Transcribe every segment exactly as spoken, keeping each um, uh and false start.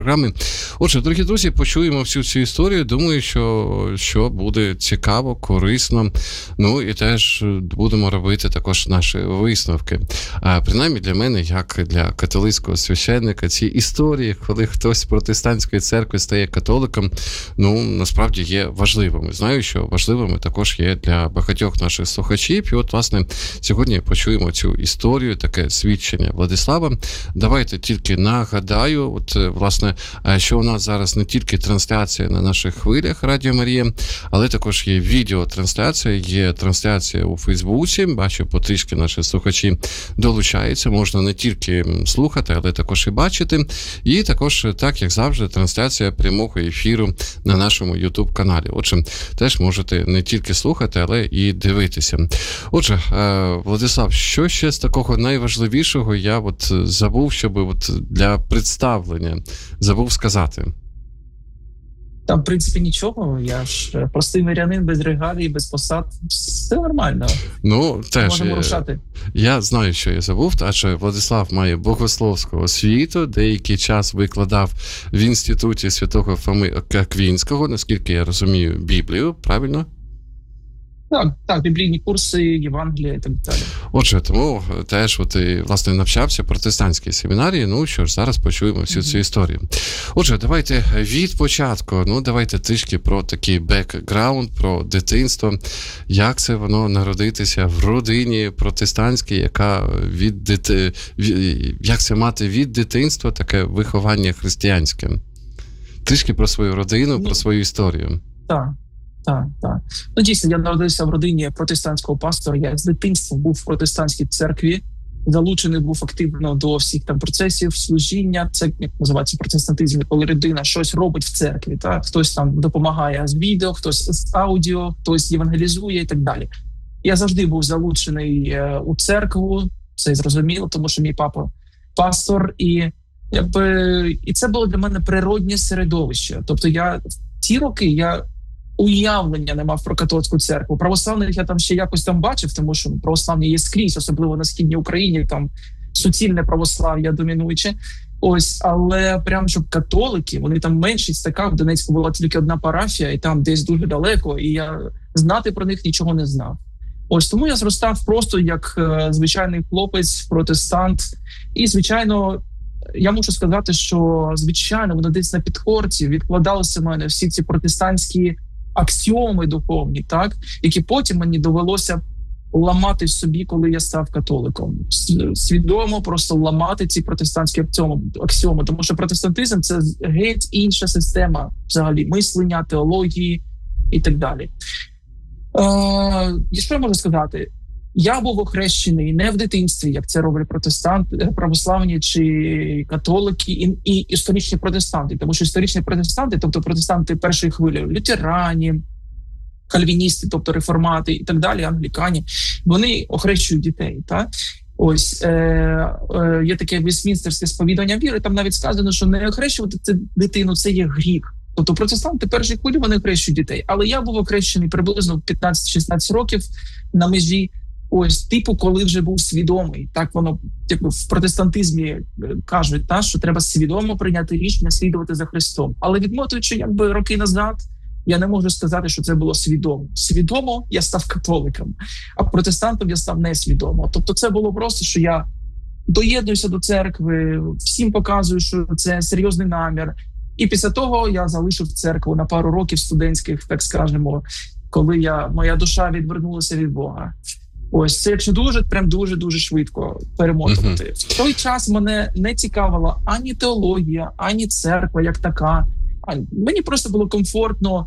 програми. Отже, дорогі друзі, почуємо всю цю історію. Думаю, що, що буде цікаво, корисно. Ну і теж будемо робити також наші висновки. А, принаймні для мене, як для католицького священника, ці історії, коли хтось з протестантської церкви стає католиком, ну, насправді є важливими. Знаю, що важливими також є для багатьох наших слухачів. І от, власне, сьогодні почуємо цю історію, таке свідчення Владислава. Давайте тільки нагадаю, от, власне, що у нас зараз не тільки трансляція на наших хвилях Радіо Марія, але також є відеотрансляція, є трансляція у Фейсбуці. Бачу, потрішки наші слухачі долучаються. Можна не тільки слухати, але також і бачити. І також, так як завжди, трансляція прямого ефіру на нашому YouTube-каналі. Отже, теж можете не тільки слухати, але і дивитися. Отже, Владислав, що ще з такого найважливішого я от забув, щоб от для представлення забув сказати? Там, в принципі, нічого. Я ж простий мирянин, без регалій, без посад. Все нормально. Ну, теж. Можемо рушати. Я знаю, що я забув, адже Владислав має богословську освіту, деякий час викладав в інституті святого Фоми Аквінського, наскільки я розумію, Біблію, правильно? Так, так, біблійні курси, Євангелія і так далі. Отже, тому теж от і, власне, навчався в протестантській семінарії. Ну що ж, зараз почуємо всю цю історію. Отже, давайте від початку, ну давайте трішки про такий бекграунд, про дитинство. Як це воно народитися в родині протестантській, яка від дити... як це мати від дитинства таке виховання християнське? Трішки про свою родину, ну, про свою історію. Так. Так, так. Ну, дійсно, я народився в родині протестантського пастора. Я з дитинства був в протестантській церкві, залучений був активно до всіх там процесів служіння. Це, як називається, протестантизм, коли людина щось робить в церкві. Так? Хтось там допомагає з відео, хтось з аудіо, хтось євангелізує і так далі. Я завжди був залучений е, у церкву, це зрозуміло, тому що мій папа пастор. І, якби, і це було для мене природнє середовище. Тобто я в ті роки, я уявлення не мав про католицьку церкву. Православних я там ще якось там бачив, тому що православні є скрізь, особливо на Східній Україні, там суцільне православ'я домінуюче. Ось, але прям, щоб католики, вони там меншість така, в Донецьку була тільки одна парафія, і там десь дуже далеко, і я знати про них нічого не знав. Ось, тому я зростав просто як е, звичайний хлопець, протестант. І, звичайно, я мушу сказати, що, звичайно, воно десь на підхорці відкладалися в мене всі ці протестантські аксіоми духовні, так, які потім мені довелося ламати собі, коли я став католиком. Свідомо просто ламати ці протестантські аксіоми, тому що протестантизм – це геть інша система взагалі мислення, теології і так далі. Е, і що я можу сказати? Я був охрещений не в дитинстві, як це роблять протестанти, православні чи католики, і, і історичні протестанти. Тому що історичні протестанти, тобто протестанти першої хвилі, лютерані, кальвіністи, тобто реформати і так далі, англікані, вони охрещують дітей. Так? Ось, е, е, є таке вестмінстерське сповідання віри, там навіть сказано, що не охрещувати це дитину – це є гріх. Тобто протестанти першої хвилі, вони охрещують дітей. Але я був охрещений приблизно в п'ятнадцять-шістнадцять років на межі. Ось, типу, коли вже був свідомий. Так воно, якби в протестантизмі кажуть, та, що треба свідомо прийняти рішення слідувати за Христом. Але відмотуючи, якби, роки назад, я не можу сказати, що це було свідомо. Свідомо я став католиком, а протестантом я став несвідомо. Тобто це було просто, що я доєднуюся до церкви, всім показую, що це серйозний намір. І після того я залишив церкву на пару років студентських, так скажемо, коли я, моя душа відвернулася від Бога. Ось, це якщо дуже, прям дуже-дуже швидко перемотувати. Uh-huh. В той час мене не цікавила ані теологія, ані церква як така. Мені просто було комфортно.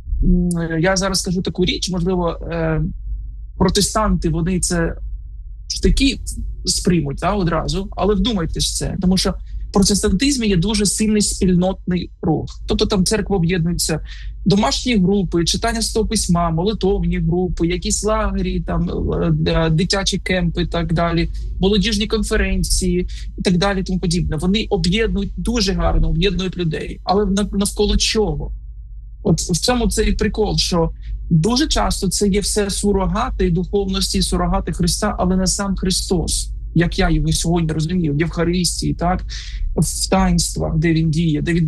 Я зараз скажу таку річ, можливо, протестанти, вони це штики сприймуть, та, одразу, але вдумайтесь це, тому що в протестантизмі є дуже сильний спільнотний рух. Тобто там церква об'єднується, домашні групи, читання Святого Письма, молитовні групи, якісь лагері, там, дитячі кемпи і так далі, молодіжні конференції і так далі, тому подібне. Вони об'єднують, дуже гарно об'єднують людей. Але навколо чого? От в цьому цей прикол, що дуже часто це є все сурогати духовності, сурогати Христа, але не сам Христос, як я його сьогодні розумію, в Євхаристії, так, в таїнствах, де він діє, де він